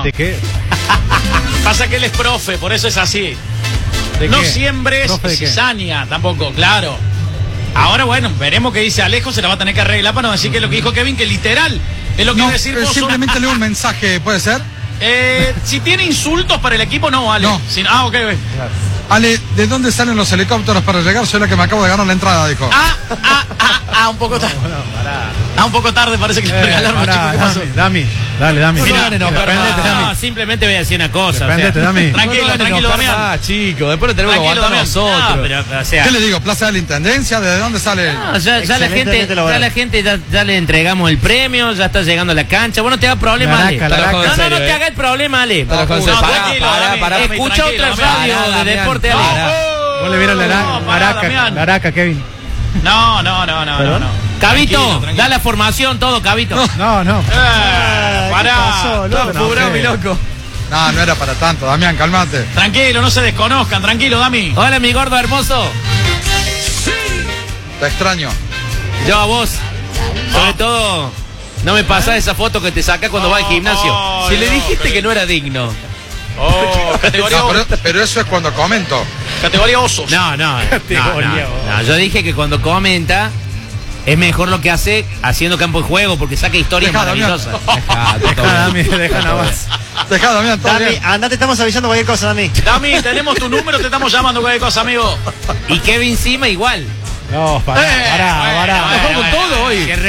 ¿De qué? Pasa que él es profe, por eso es así. No siembres cizaña tampoco, claro. Ahora, bueno, veremos qué dice Alejo, se la va a tener que arreglar para no decir que lo que dijo Kevin, que literal es lo que iba a decir vos. Simplemente leo un mensaje, ¿puede ser? Si tiene insultos para el equipo, no, Ale. No. Ok. Claro. Ale, ¿de dónde salen los helicópteros para llegar? Soy la que me acabo de ganar la entrada, dijo. Un poco tarde. Un poco tarde, parece que le regalaron los chicos. ¿Qué pasó? Dame. No, simplemente voy a decir una cosa. Dame. Tranquilo, Damián. Chicos, después lo tenemos que aguantar nosotros. No, pero, o sea, ¿qué le digo? ¿Plaza de la Intendencia? ¿De dónde sale? No, ya la gente ya le entregamos el premio, ya está llegando a la cancha. Vos no te hagas problema, Ale. No te hagas el problema, Ale. Escucha otra radio de deporte, Ale. Vos le vieron la araca, Kevin. No. Cabito, da la formación, todo, Cabito. No. Pará. Mi loco. No era para tanto, Damián, calmate. Tranquilo, no se desconozcan, tranquilo, Dami. Hola, mi gordo hermoso. Te extraño. Yo a vos. Sobre todo, no me pasás esa foto que te sacas cuando vas al gimnasio. Si le dijiste que no era digno. Categoría pero eso es cuando comento. Categoría osos. No, yo dije que cuando comenta es mejor lo que hace haciendo campo de juego porque saca historias maravillosas. Deja nada más. Dejá, Damián, todo bien. Andate, estamos avisando cualquier cosa, Dami. Dami, tenemos tu número, te estamos llamando cualquier cosa, amigo. Y Kevin encima igual. No, pará. Con todo hoy. Si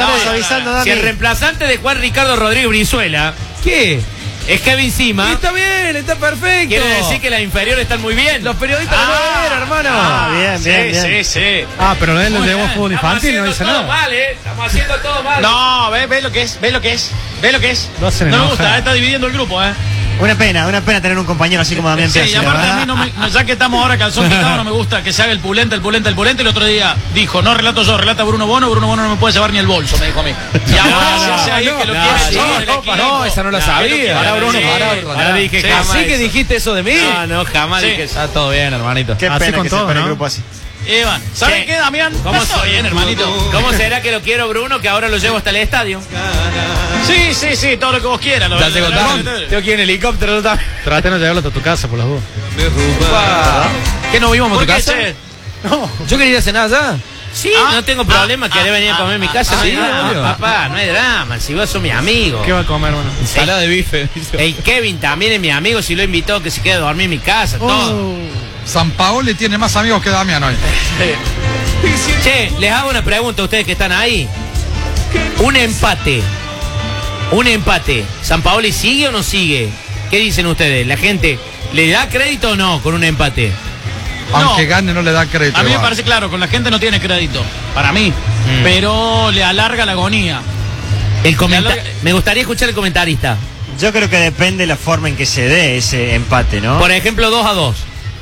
el reemplazante de Juan Ricardo Rodríguez Brizuela, ¿qué? Es Kevin encima. Está bien, está perfecto. Quiere decir que las inferiores están muy bien. Los periodistas lo ven, hermano. Bien. Sí. Pero él le demos fútbol infantil, no dice nada. Mal, Estamos haciendo todo mal. No, ve lo que es. No me gusta, está dividiendo el grupo, Una pena tener un compañero así como Damián Piazzi. Sí, aparte a mí ya que estamos ahora calzón quitado, no me gusta que se haga el pulente. El otro día dijo, no relato yo, relata Bruno Bono no me puede llevar ni el bolso, me dijo a mí. Y ahora hacerse ahí que lo quiere. No, esa no la sabía. Pará, Bruno, Ahora dije, ¿así que dijiste eso de mí? No, jamás dije, está todo bien, hermanito. Qué así pena con que todo, se ¿no? el grupo así. Iván, ¿sabes qué, Damián? ¿Cómo Está bien, hermanito? ¿Cómo será que lo quiero, Bruno, que ahora lo llevo hasta el estadio? Sí, todo lo que vos quieras. Tengo que ir en helicóptero. Trate de no llevarlo hasta tu casa, por las dudas. ¿Qué no íbamos a tu casa? No. Yo quería ir a cenar allá. Sí, no tengo problema, querés venir a comer en mi casa. No hay drama, papá, no hay drama. Si vos sos mi amigo. ¿Qué va a comer, hermano? Ensalada de bife. El Kevin también es mi amigo, si lo invitó que se quede a dormir en mi casa, todo. San Paoli tiene más amigos que Damián hoy. Che, les hago una pregunta a ustedes que están ahí. Un empate. ¿Sampaoli sigue o no sigue? ¿Qué dicen ustedes? ¿La gente le da crédito o no con un empate? Aunque gane no le da crédito. A mí me parece claro, con la gente no tiene crédito, para mí, pero le alarga la agonía. Me gustaría escuchar el comentarista. Yo creo que depende de la forma en que se dé ese empate, ¿no? Por ejemplo, 2-2.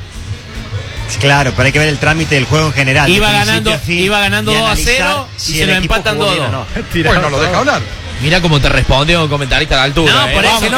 Claro, pero hay que ver el trámite del juego en general. Iba ganando 2-0 y se lo empatan 2-2. Bueno, lo deja hablar. Mira cómo te respondió un comentarista a la altura. No, por eso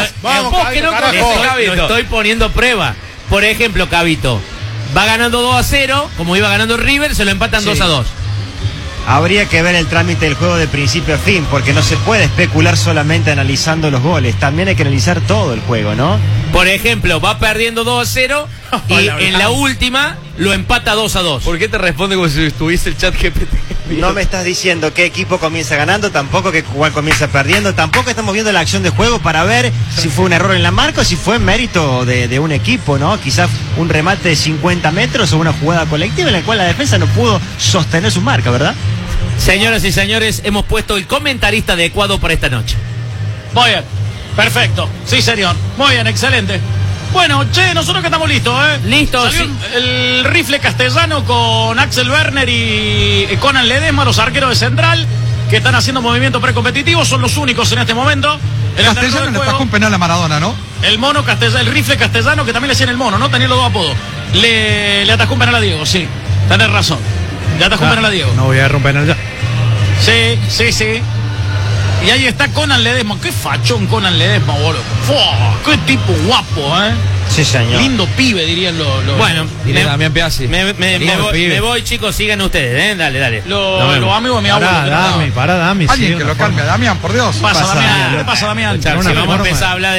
no estoy poniendo prueba. Por ejemplo, Cabito va ganando 2-0, como iba ganando River, se lo empatan 2-2. Habría que ver el trámite del juego de principio a fin, porque no se puede especular solamente analizando los goles, también hay que analizar todo el juego, ¿no? Por ejemplo, va perdiendo 2-0 y en la última lo empata 2-2. ¿Por qué te responde como si estuviese el chat GPT? No me estás diciendo qué equipo comienza ganando, tampoco que cuál comienza perdiendo, tampoco estamos viendo la acción de juego para ver si fue un error en la marca o si fue mérito de un equipo, ¿no? Quizás un remate de 50 metros o una jugada colectiva en la cual la defensa no pudo sostener su marca, ¿verdad? Señoras y señores, hemos puesto el comentarista adecuado para esta noche. Muy bien, perfecto. Sí, señor. Muy bien, excelente. Bueno, che, nosotros que estamos listos, Listos. Salió el rifle castellano con Axel Werner y Conan Ledesma, los arqueros de Central, que están haciendo movimientos precompetitivos, son los únicos en este momento. Castellano le atajó un penal a Maradona, ¿no? El mono castellano, el rifle castellano, que también le decían el mono, ¿no? Tenía los dos apodos. Le atajó un penal a Diego, sí. Tenés razón. Le atajó un penal a Diego. No voy a romper penal ya. Sí. Y ahí está Conan Ledesma. Qué fachón Conan Ledesma, boludo. Qué tipo guapo, Sí, señor. Lindo pibe, dirían los. Bueno, Damián Piazzi. me voy, chicos, sigan ustedes, Dale. Los amigos de mi abuelo. Pará, Dami. Alguien que lo calme a Damián, por Dios. ¿Qué pasa, Damián? Vamos a empezar a hablar